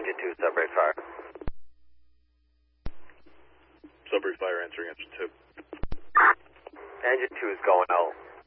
Engine 2, Sudbury Fire. Sudbury Fire answering engine 2. Engine 2 is going out.